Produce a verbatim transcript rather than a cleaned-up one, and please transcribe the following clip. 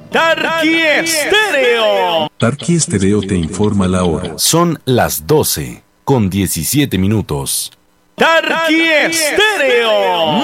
Tarqui Estéreo. Tarqui Estéreo te informa la hora. Son las doce con diecisiete minutos. Tarqui Estéreo.